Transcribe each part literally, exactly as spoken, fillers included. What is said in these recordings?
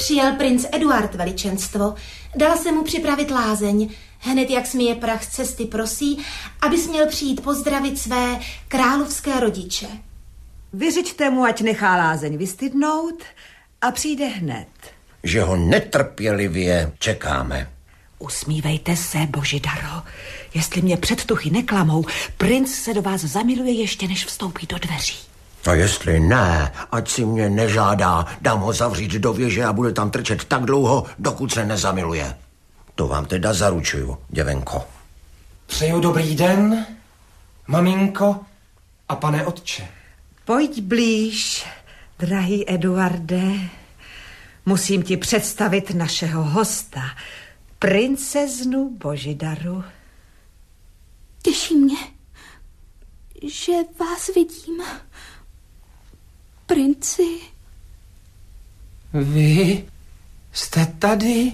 Přijel princ Eduard, veličenstvo. Dala se mu připravit lázeň. Hned jak smije prach z cesty prosí, abys měl přijít pozdravit své královské rodiče. Vyřiďte mu, ať nechá lázeň vystydnout a přijde hned. Že ho netrpělivě čekáme. Usmívejte se, Božidaro. Jestli mě předtuchy neklamou, princ se do vás zamiluje ještě, než vstoupí do dveří. A jestli ne, ať si mě nežádá, dám ho zavřít do věže a bude tam trčet tak dlouho, dokud se nezamiluje. To vám teda zaručuju, děvenko. Přeju dobrý den, maminko a pane otče. Pojď blíž, drahý Eduarde. Musím ti představit našeho hosta, princeznu Božidaru. Těší mě, že vás vidím, princi. Vy jste tady?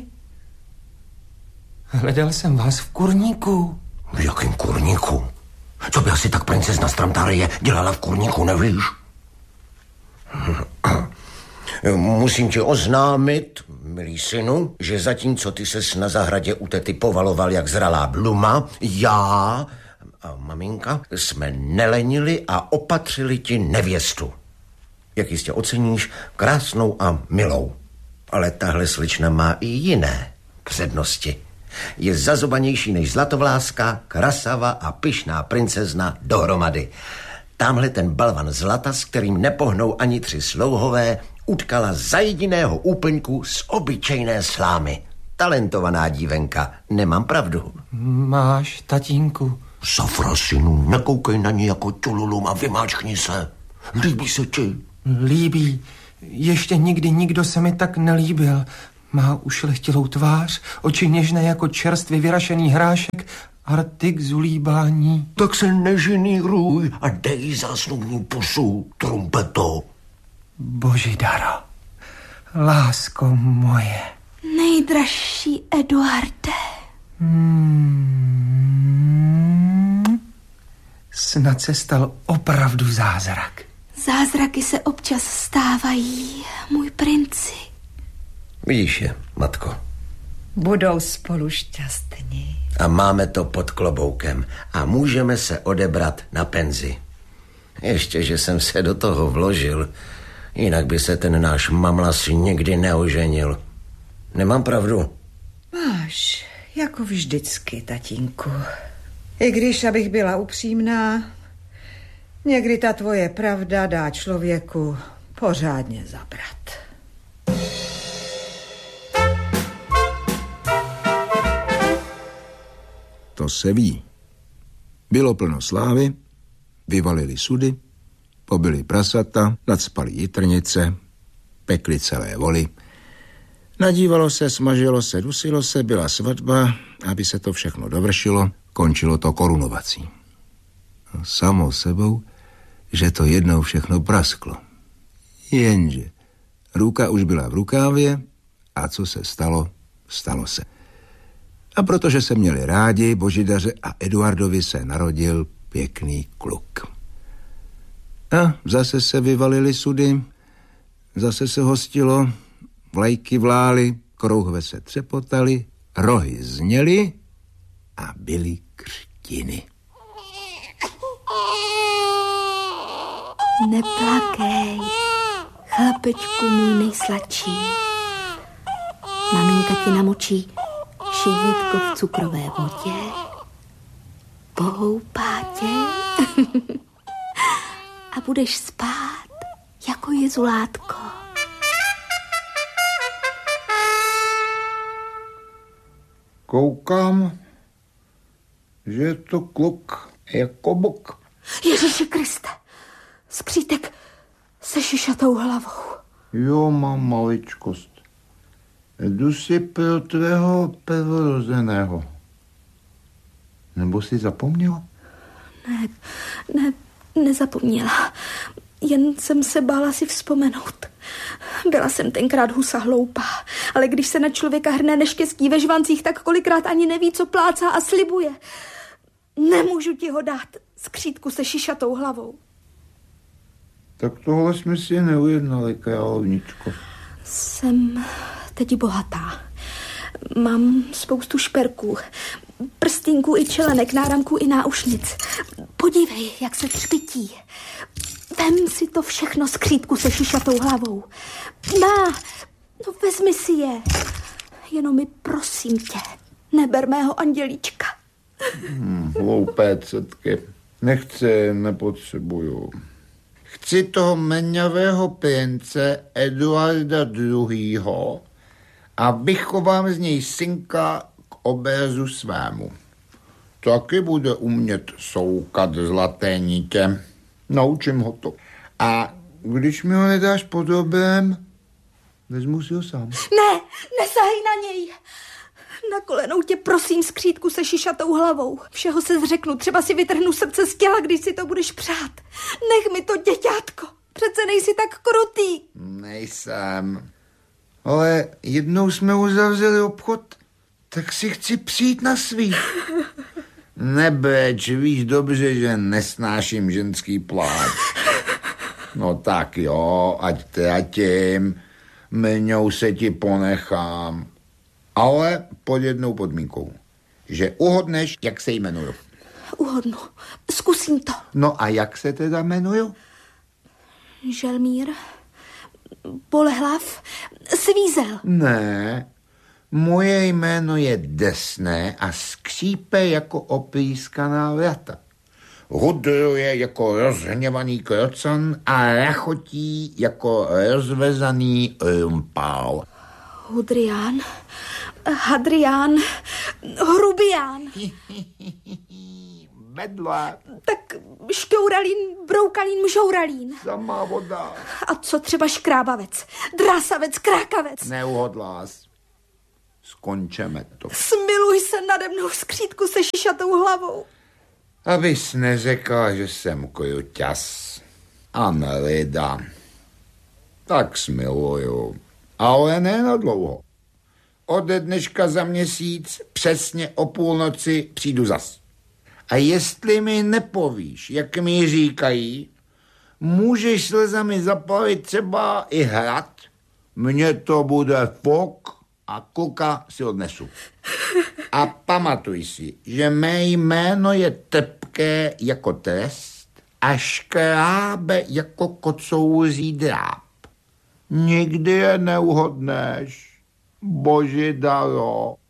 Hledal jsem vás v kurníku. V jakém kurníku? Co by asi tak princezna Stramtarie dělala v kurníku, nevíš? Musím ti oznámit, milý synu, že zatímco ty ses na zahradě u tety povaloval jak zralá bluma, já a maminka jsme nelenili a opatřili ti nevěstu. Jak jistě oceníš, krásnou a milou. Ale tahle slečna má i jiné přednosti. Je zazobanější než zlatovláska, krasava a pyšná princezna dohromady. Támhle ten balvan zlata, s kterým nepohnou ani tři slouhové, utkala za jediného úplňku z obyčejné slámy. Talentovaná dívenka, nemám pravdu. Máš, tatínku. Safra, synu, nekoukej na ní jako čululum a vymáčkni se. Líbí se ti? Líbí. Ještě nikdy nikdo se mi tak nelíbil. Má ušlechtilou tvář, oči něžné jako čerstvě vyrašený hrášek a rty k zulíbání. Tak se neženíruj a dej zásnubní pusu, trumpeto. Božidaro, lásko moje. Nejdražší Eduarde. Hmm, snad se stal opravdu zázrak. Zázraky se občas stávají, můj princi. Vidíš je, matko. Budou spolu šťastní. A máme to pod kloboukem a můžeme se odebrat na penzi. Ještě, že jsem se do toho vložil, jinak by se ten náš mamlas nikdy neoženil. Nemám pravdu? Máš, jako vždycky, tatínku. I když, abych byla upřímná, někdy ta tvoje pravda dá člověku pořádně zabrat. To se ví. Bylo plno slávy, vyvalili sudy, pobili prasata, nacpali jitrnice, pekli celé voly. Nadívalo se, smažilo se, dusilo se, byla svatba, aby se to všechno dovršilo, končilo to korunovací. No, samo sebou, že to jednou všechno prasklo. Jenže ruka už byla v rukávě a co se stalo, stalo se. A protože se měli rádi, Božidaře a Eduardovi se narodil pěkný kluk. A zase se vyvalili sudy, zase se hostilo, vlajky vlály, krouhve se třepotaly, rohy zněly a byly křtiny. Neplakej, chlapečku můj nejsladší. Maminka ti namočí šedítko v cukrové vodě, pohoupá tě a budeš spát jako jezulátko. Koukám, že je to kluk jako bok. Ježíši Kriste, skřítek se šišatou hlavou. Jo, mám maličkost. Jdu si pro tvého prvorozeného. Nebo jsi zapomněla? Ne, ne, nezapomněla. Jen jsem se bála si vzpomenout. Byla jsem tenkrát husa hloupá, ale když se na člověka hrne neštěstí ve žvancích, tak kolikrát ani neví, co plácá a slibuje. Nemůžu ti ho dát, skřítku se šišatou hlavou. Tak tohle jsme si neujednali, královničko. Jsem teď bohatá. Mám spoustu šperků, prstínků i čelenek, náramků i náušnic. Podívej, jak se třpití. Vem si to všechno z křídku se šišatou hlavou. Na, no vezmi si je. Jenom mi prosím tě, neber mého andělíčka. Hmm, hloupé cetky. Nechci, nepotřebuju. Chci toho meňavého prince Eduarda druhého. A vychovám z něj synka k obrazu svému. Taky bude umět soukat zlaté nitě. Naučím ho to. A když mi ho nedáš po dobrém, vezmu si ho sám. Ne, nesahej na něj. Na kolenou tě prosím, skřítku se šišatou hlavou. Všeho se zřeknu, třeba si vytrhnu srdce z těla, když si to budeš přát. Nech mi to, děťátko. Přece nejsi tak krutý. Nejsem. Ale jednou jsme uzavřeli obchod, tak si chci přijít na svý. Nebreč, víš dobře, že nesnáším ženský pláč. No tak jo, ať tratím, mňou se ti ponechám. Ale pod jednou podmínkou, že uhodneš, jak se jmenuju. Uhodnu, zkusím to. No a jak se teda jmenuju? Želmír, Bolehlav, Svízel. Ne, moje jméno je desné a skřípe jako oplískaná vrata. Hudruje jako rozhněvaný krocan a rachotí jako rozvezaný rumpál. Hudrián, Hadrián, Hrubián. Bedla. Tak šťouralín, broukalín, mžouralín. Samá voda. A co třeba škrábavec, drásavec, krákavec? Neuhodlás. Skončeme to. Smiluj se nade mnou, skřítku se šišatou hlavou. Abys neřekla, že jsem kruťas. A nelida. Tak smiluju. Ale ne na dlouho. Ode dneška za měsíc přesně o půlnoci přijdu zas. A jestli mi nepovíš, jak mi říkají, můžeš slzami zapalit třeba i hrad, mně to bude fok a kluka si odnesu. A pamatuj si, že mé jméno je tepké jako trest a škrábe jako kocouzí dráp. Nikdy je neuhodneš, Božidaro.